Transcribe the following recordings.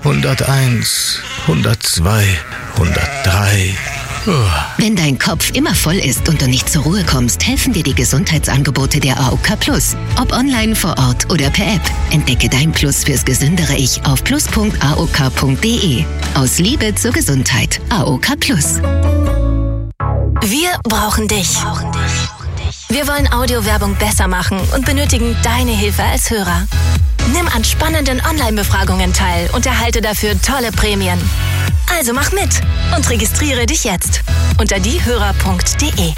101, 102, 103. Wenn dein Kopf immer voll ist und du nicht zur Ruhe kommst, helfen dir die Gesundheitsangebote der AOK Plus. Ob online, vor Ort oder per App. Entdecke dein Plus fürs gesündere Ich auf plus.aok.de. Aus Liebe zur Gesundheit. AOK Plus. Wir brauchen dich. Wir wollen Audiowerbung besser machen und benötigen deine Hilfe als Hörer. Nimm an spannenden Online-Befragungen teil und erhalte dafür tolle Prämien. Also mach mit und registriere dich jetzt unter diehörer.de.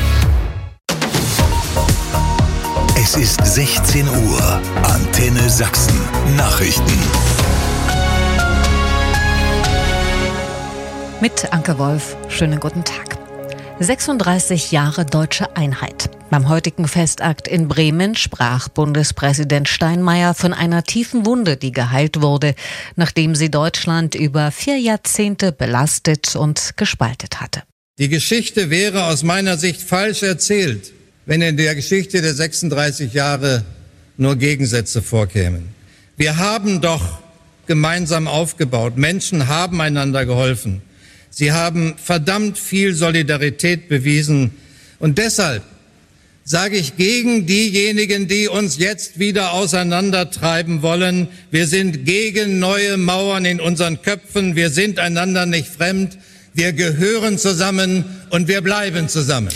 Es ist 16 Uhr. Antenne Sachsen. Nachrichten. Mit Anke Wolf. Schönen guten Tag. 36 Jahre deutsche Einheit. Beim heutigen Festakt in Bremen sprach Bundespräsident Steinmeier von einer tiefen Wunde, die geheilt wurde, nachdem sie Deutschland über 4 Jahrzehnte belastet und gespalten hatte. Die Geschichte wäre aus meiner Sicht falsch erzählt, wenn in der Geschichte der 36 Jahre nur Gegensätze vorkämen. Wir haben doch gemeinsam aufgebaut. Menschen haben einander geholfen. Sie haben verdammt viel Solidarität bewiesen. Und deshalb sage ich gegen diejenigen, die uns jetzt wieder auseinandertreiben wollen: Wir sind gegen neue Mauern in unseren Köpfen. Wir sind einander nicht fremd. Wir gehören zusammen und wir bleiben zusammen.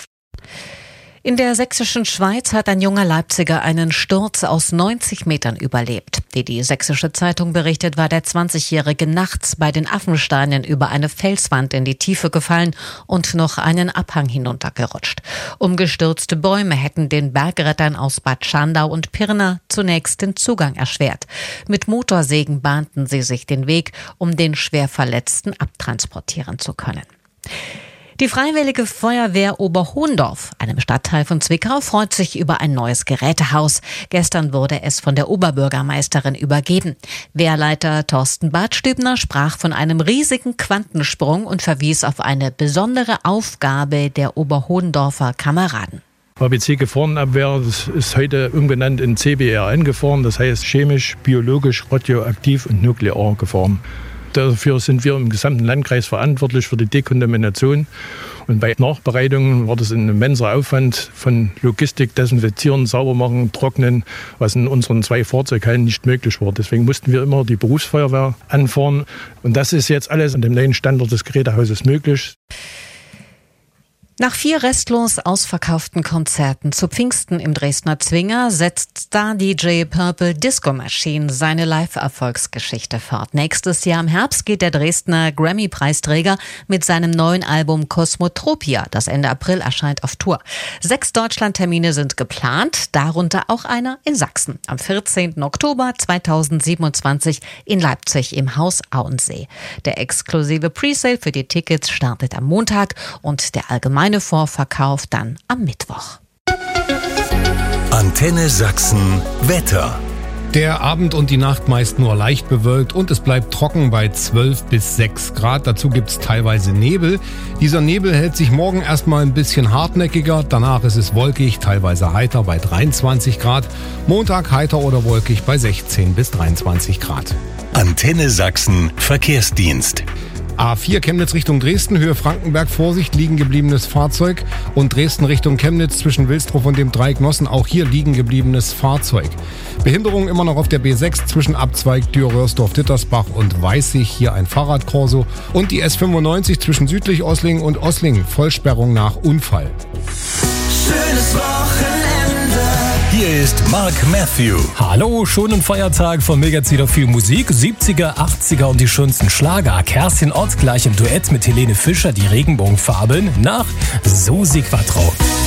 In der sächsischen Schweiz hat ein junger Leipziger einen Sturz aus 90 Metern überlebt. Wie die Sächsische Zeitung berichtet, war der 20-Jährige nachts bei den Affensteinen über eine Felswand in die Tiefe gefallen und noch einen Abhang hinuntergerutscht. Umgestürzte Bäume hätten den Bergrettern aus Bad Schandau und Pirna zunächst den Zugang erschwert. Mit Motorsägen bahnten sie sich den Weg, um den Schwerverletzten abtransportieren zu können. Die Freiwillige Feuerwehr Oberhohndorf, einem Stadtteil von Zwickau, freut sich über ein neues Gerätehaus. Gestern wurde es von der Oberbürgermeisterin übergeben. Wehrleiter Thorsten Bartstübner sprach von einem riesigen Quantensprung und verwies auf eine besondere Aufgabe der Oberhohndorfer Kameraden. ABC-Gefahrenabwehr, das ist heute umbenannt in CBRN-Gefahren, das heißt chemisch, biologisch, radioaktiv und nuklear Gefahren. Dafür sind wir im gesamten Landkreis verantwortlich für die Dekontamination. Und bei Nachbereitungen war das ein immenser Aufwand von Logistik, Desinfizieren, Saubermachen, Trocknen, was in unseren 2 Fahrzeughallen nicht möglich war. Deswegen mussten wir immer die Berufsfeuerwehr anfahren. Und das ist jetzt alles an dem neuen Standort des Gerätehauses möglich. Nach 4 restlos ausverkauften Konzerten zu Pfingsten im Dresdner Zwinger setzt Star-DJ Purple Disco Machine seine Live-Erfolgsgeschichte fort. Nächstes Jahr im Herbst geht der Dresdner Grammy-Preisträger mit seinem neuen Album Cosmotropia, das Ende April erscheint, auf Tour. 6 Deutschlandtermine sind geplant, darunter auch einer in Sachsen. Am 14. Oktober 2027 in Leipzig im Haus Auensee. Der exklusive Presale für die Tickets startet am Montag und der allgemeine Vorverkauf dann am Mittwoch. Antenne Sachsen Wetter. Der Abend und die Nacht meist nur leicht bewölkt und es bleibt trocken bei 12 bis 6 Grad. Dazu gibt es teilweise Nebel. Dieser Nebel hält sich morgen erstmal ein bisschen hartnäckiger. Danach ist es wolkig, teilweise heiter bei 23 Grad. Montag heiter oder wolkig bei 16 bis 23 Grad. Antenne Sachsen Verkehrsdienst. A4 Chemnitz Richtung Dresden, Höhe Frankenberg, Vorsicht, liegen gebliebenes Fahrzeug. Und Dresden Richtung Chemnitz zwischen Wilsdruff und dem Dreieck Nossen, auch hier liegen gebliebenes Fahrzeug. Behinderung immer noch auf der B6 zwischen Abzweig Dürr-Röhrsdorf-Dittersbach und Weißig, hier ein Fahrradkorso. Und die S95 zwischen südlich Oslingen und Oslingen, Vollsperrung nach Unfall. Schönes Wochenende. Hier ist Mark Matthew. Hallo, schon ein Feiertag von mir jetzt wieder viel Musik. 70er, 80er und die schönsten Schlager. Kerstin Ott gleich im Duett mit Helene Fischer, die Regenbogenfarben nach Susi Quattro.